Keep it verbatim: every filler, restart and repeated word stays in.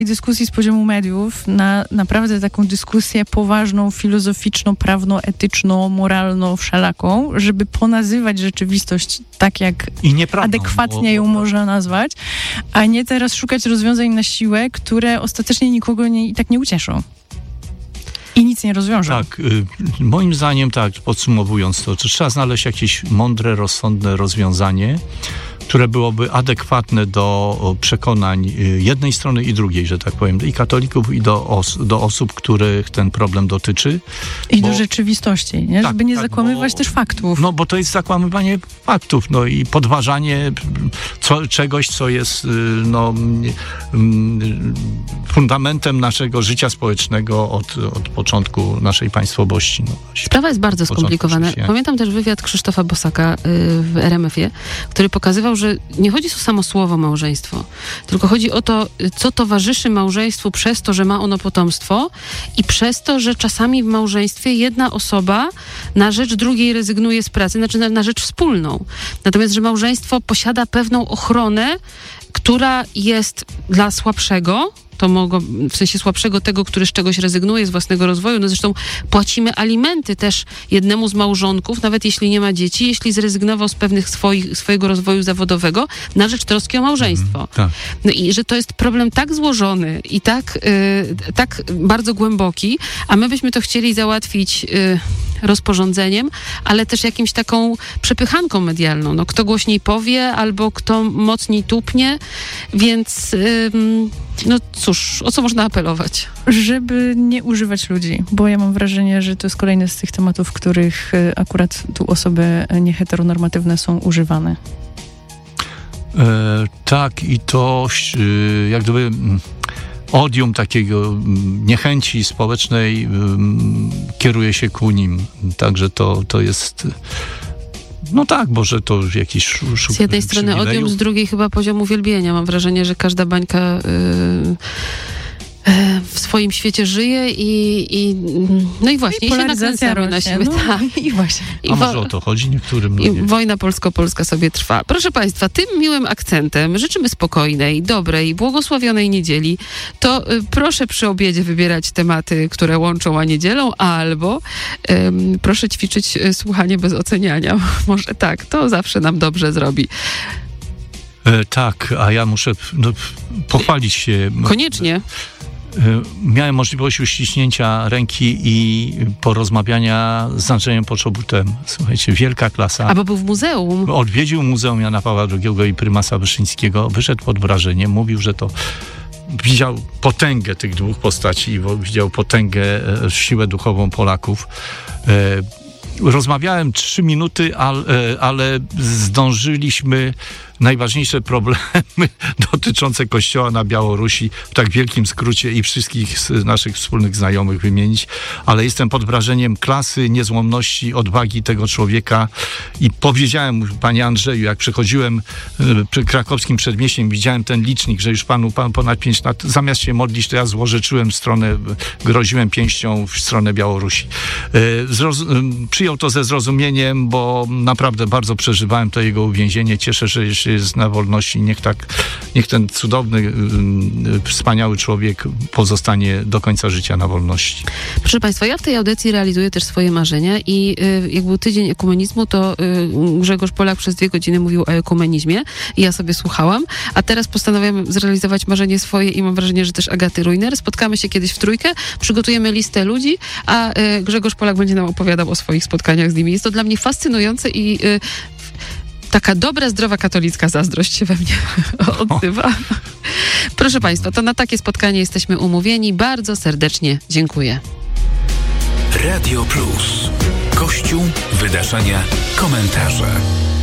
dyskusji z poziomu mediów na naprawdę taką dyskusję poważną, filozoficzną, prawną, etyczną, moralną, wszelaką, żeby ponazywać rzeczywistość tak, jak adekwatnie bo, ją bo, można nazwać, a nie teraz szukać rozwiązań na siłę, które ostatecznie nikogo nie, i tak nie ucieszą. I nic nie rozwiążą. Tak, y, moim zdaniem tak, podsumowując to, to trzeba znaleźć jakieś mądre, rozsądne rozwiązanie, które byłoby adekwatne do przekonań jednej strony i drugiej, że tak powiem, i katolików, i do, os- do osób, których ten problem dotyczy. I bo, do rzeczywistości, nie? Tak, żeby nie tak, zakłamywać bo, też faktów. No bo to jest zakłamywanie faktów, no i podważanie co, czegoś, co jest no, fundamentem naszego życia społecznego od, od początku naszej państwowości. No, Sprawa jest bardzo skomplikowana. Pamiętam też wywiad Krzysztofa Bosaka w er em efie, który pokazywał, że nie chodzi o samo słowo małżeństwo, tylko chodzi o to, co towarzyszy małżeństwu przez to, że ma ono potomstwo i przez to, że czasami w małżeństwie jedna osoba na rzecz drugiej rezygnuje z pracy, znaczy na, na rzecz wspólną. Natomiast, że małżeństwo posiada pewną ochronę, która jest dla słabszego, to mogło, w sensie słabszego tego, który z czegoś rezygnuje, z własnego rozwoju. No zresztą płacimy alimenty też jednemu z małżonków, nawet jeśli nie ma dzieci, jeśli zrezygnował z pewnych swoich, swojego rozwoju zawodowego na rzecz troski o małżeństwo. Mm, tak. No i że to jest problem tak złożony i tak, y, tak bardzo głęboki, a my byśmy to chcieli załatwić y, rozporządzeniem, ale też jakimś taką przepychanką medialną. No, kto głośniej powie, albo kto mocniej tupnie, więc y, no cóż, o co można apelować? Żeby nie używać ludzi, bo ja mam wrażenie, że to jest kolejny z tych tematów, w których akurat tu osoby nieheteronormatywne są używane. E, tak, i to e, jak gdyby odium takiego niechęci społecznej um, kieruje się ku nim. Także to, to jest... No tak, bo że to jakiś szuk. Z jednej strony odium, z drugiej chyba poziom uwielbienia. Mam wrażenie, że każda bańka yy, yy, w swoim świecie żyje i, i no i właśnie, I i się nakręcamy na siebie. No, tak. I właśnie. A może o to chodzi niektórym? No I nie. wojna polsko-polska sobie trwa. Proszę Państwa, tym miłym akcentem życzymy spokojnej, dobrej, błogosławionej niedzieli. To y, proszę przy obiedzie wybierać tematy, które łączą a niedzielą, albo y, proszę ćwiczyć y, słuchanie bez oceniania. Może tak, to zawsze nam dobrze zrobi. E, tak, a ja muszę no, pochwalić się. Koniecznie. Miałem możliwość uściśnięcia ręki i porozmawiania z Andrzejem Poczobutem. Słuchajcie, wielka klasa. A bo był w muzeum. Odwiedził Muzeum Jana Pawła drugiego i prymasa Wyszyńskiego. Wyszedł pod wrażeniem. Mówił, że to widział potęgę tych dwóch postaci, widział potęgę, siłę duchową Polaków. Rozmawiałem trzy minuty, ale, ale zdążyliśmy najważniejsze problemy dotyczące Kościoła na Białorusi w tak wielkim skrócie i wszystkich naszych wspólnych znajomych wymienić, ale jestem pod wrażeniem klasy, niezłomności, odwagi tego człowieka i powiedziałem, panie Andrzeju, jak przechodziłem krakowskim przedmieściem, widziałem ten licznik, że już panu pan ponad pięć lat, zamiast się modlić, to ja złorzeczyłem w stronę, groziłem pięścią w stronę Białorusi. Zrozum- przyjął to ze zrozumieniem, bo naprawdę bardzo przeżywałem to jego uwięzienie. Cieszę się, że jeszcze jest na wolności. Niech tak, niech ten cudowny, wspaniały człowiek pozostanie do końca życia na wolności. Proszę Państwa, ja w tej audycji realizuję też swoje marzenia i y, jak był tydzień ekumenizmu, to y, Grzegorz Polak przez dwie godziny mówił o ekumenizmie i ja sobie słuchałam, a teraz postanawiam zrealizować marzenie swoje i mam wrażenie, że też Agaty Rujner. Spotkamy się kiedyś w trójkę, przygotujemy listę ludzi, a y, Grzegorz Polak będzie nam opowiadał o swoich spotkaniach z nimi. Jest to dla mnie fascynujące i y, taka dobra, zdrowa katolicka zazdrość się we mnie odzywa. Proszę Państwa, to na takie spotkanie jesteśmy umówieni. Bardzo serdecznie dziękuję. Radio Plus. Kościół, wydarzenia, komentarze.